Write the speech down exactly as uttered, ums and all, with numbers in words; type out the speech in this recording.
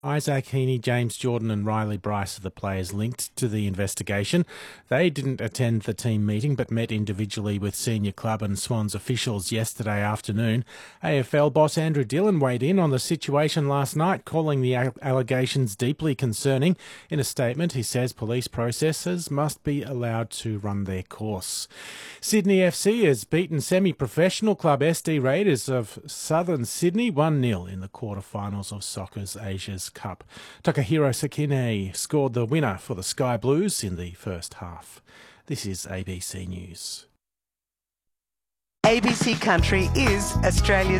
Isaac Heaney, James Jordan and Riley Bryce are the players linked to the investigation. They didn't attend the team meeting but met individually with senior club and Swans officials yesterday afternoon. A F L boss Andrew Dillon weighed in on the situation last night, calling the allegations deeply concerning. In a statement, he says police processes must be allowed to run their course. Sydney F C has beaten semi-professional club S D Raiders of Southern Sydney one nil in the quarterfinals of Soccer's Asia's Cup. Takahiro Sakine scored the winner for the Sky Blues in the first half. This is A B C News. A B C Country is Australia's